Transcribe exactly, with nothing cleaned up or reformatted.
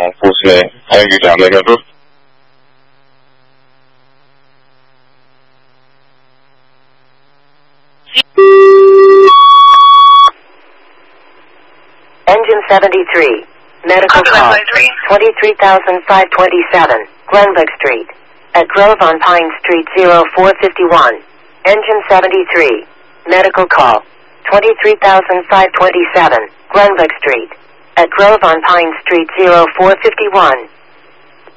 嗯，故事还有讲那个都。 Engine seventy-three. Medical call. twenty-three thousand five hundred twenty-seven. Glenvick Street. At Grove on Pine Street zero four five one. Engine seventy-three. Medical call. twenty-three thousand five hundred twenty-seven. Glenvick Street. At Grove on Pine Street zero four five one.